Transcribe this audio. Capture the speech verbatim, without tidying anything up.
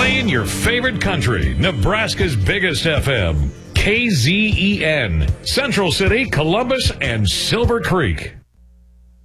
Playing your favorite country, Nebraska's biggest F M. K Z E N, Central City, Columbus, and Silver Creek.